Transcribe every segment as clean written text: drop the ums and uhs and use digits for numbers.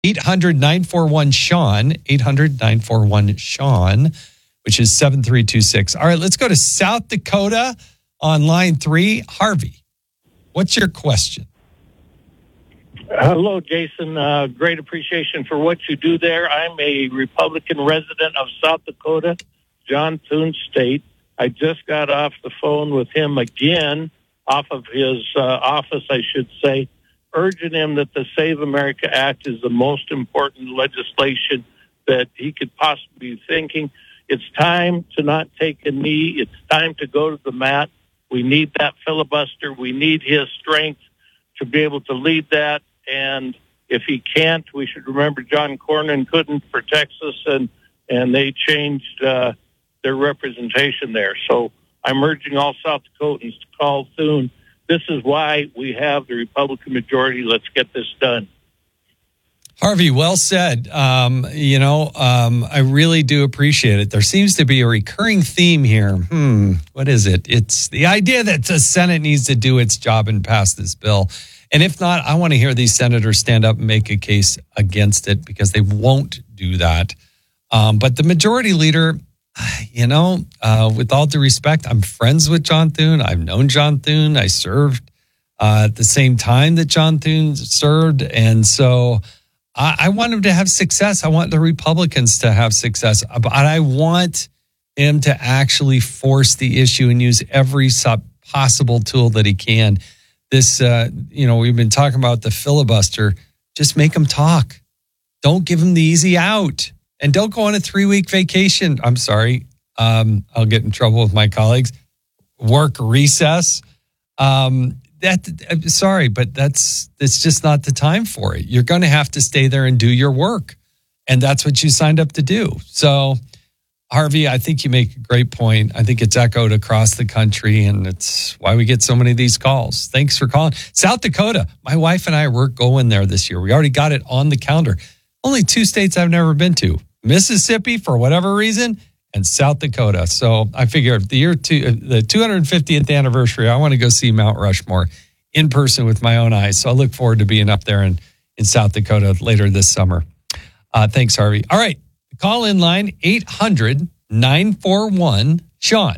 800-941-SEAN, 800-941-SEAN, which is 7326. All right, let's go to South Dakota on line 3. Harvey, what's your question? Hello, Jason. Great appreciation for what you do there. I'm a Republican resident of South Dakota, John Thune State. I just got off the phone with him again, off of his office, I should say, urging him that the Save America Act is the most important legislation that he could possibly be thinking. It's time to not take a knee. It's time to go to the mat. We need that filibuster. We need his strength to be able to lead that. And if he can't, we should remember John Cornyn couldn't for Texas, and they changed their representation there. So I'm urging all South Dakotans to call Thune. This is why we have the Republican majority. Let's get this done. Harvey, well said. I really do appreciate it. There seems to be a recurring theme here. What is it? It's the idea that the Senate needs to do its job and pass this bill. And if not, I want to hear these senators stand up and make a case against it, because they won't do that. But the majority leader, with all due respect, I'm friends with John Thune. I've known John Thune. I served at the same time that John Thune served. And so I want him to have success. I want the Republicans to have success. But I want him to actually force the issue and use every possible tool that he can. This, we've been talking about the filibuster. Just make him talk. Don't give him the easy out. And don't go on a 3-week vacation. I'm sorry. I'll get in trouble with my colleagues. Work recess. Sorry, but it's just not the time for it. You're going to have to stay there and do your work. And that's what you signed up to do. So, Harvey, I think you make a great point. I think it's echoed across the country, and it's why we get so many of these calls. Thanks for calling. South Dakota, my wife and I were going there this year. We already got it on the calendar. Only 2 states I've never been to. Mississippi, for whatever reason, and South Dakota. So I figured the 250th anniversary, I want to go see Mount Rushmore in person with my own eyes. So I look forward to being up there in South Dakota later this summer. Thanks, Harvey. All right. Call in line 800-941-SEAN.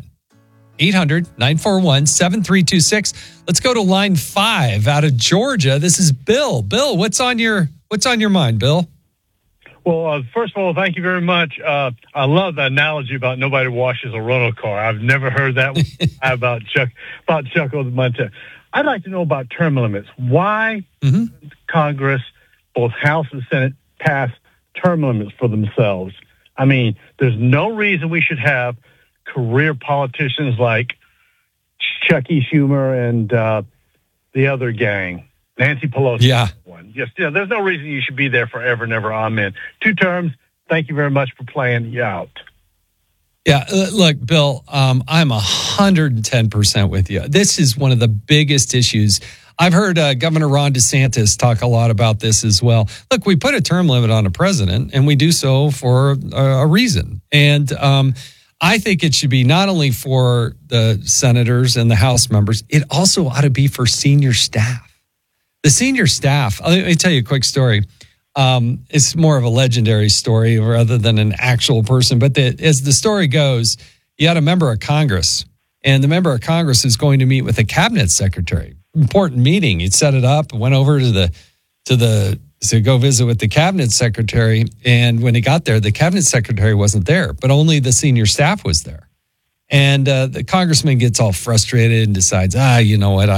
800-941-7326. Let's go to line 5 out of Georgia. This is Bill. Bill, what's on your mind, Bill? Well, first of all, thank you very much. I love the analogy about nobody washes a rental car. I've never heard that about Chuck Montana. I'd like to know about term limits. Why Congress, both House and Senate, pass term limits for themselves? I mean, there's no reason we should have career politicians like Chucky Schumer and the other gang, Nancy Pelosi. Yeah. There's no reason you should be there forever and ever. Amen. 2 terms. Thank you very much for playing you out. Yeah, look, Bill, I'm 110% with you. This is one of the biggest issues. I've heard Governor Ron DeSantis talk a lot about this as well. Look, we put a term limit on a president, and we do so for a reason. And I think it should be not only for the senators and the House members, it also ought to be for senior staff. The senior staff, let me tell you a quick story. It's more of a legendary story rather than an actual person. But as the story goes, you had a member of Congress, and the member of Congress is going to meet with a cabinet secretary. Important meeting. He'd set it up, went over to go visit with the cabinet secretary. And when he got there, the cabinet secretary wasn't there, but only the senior staff was there. And the congressman gets all frustrated and decides, you know what?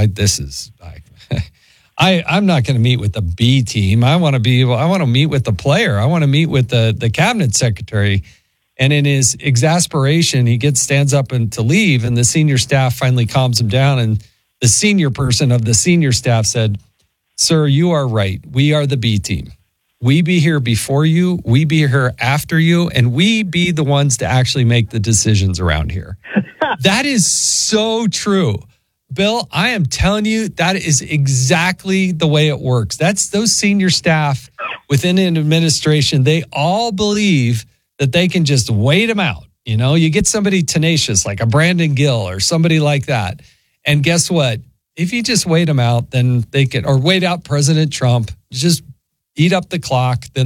I'm not going to meet with the B team. I want to meet with the player. I want to meet with the cabinet secretary. And in his exasperation, he stands up to leave, and the senior staff finally calms him down. And the senior person of the senior staff said, "Sir, you are right. We are the B team. We be here before you. We be here after you. And we be the ones to actually make the decisions around here." That is so true. Bill, I am telling you, that is exactly the way it works. That's those senior staff within an administration. They all believe that they can just wait them out. You know, you get somebody tenacious like a Brandon Gill or somebody like that. And guess what? If you just wait them out, then they can, or wait out President Trump, just eat up the clock. Then